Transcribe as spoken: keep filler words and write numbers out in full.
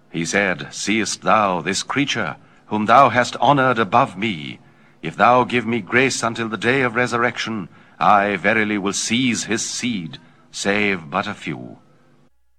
He said, Seest thou this creature, whom thou hast honored above me? If thou give me grace until the day of resurrection, I verily will seize his seed, save but a few.